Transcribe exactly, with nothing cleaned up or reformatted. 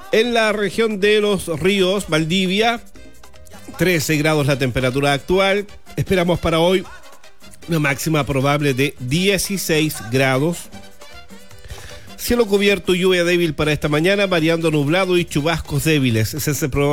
En la región de Los Ríos, Valdivia, trece grados la temperatura actual. Esperamos para hoy una máxima probable de dieciséis grados. Cielo cubierto y lluvia débil para esta mañana, variando nublado y chubascos débiles. Ese es el pronóstico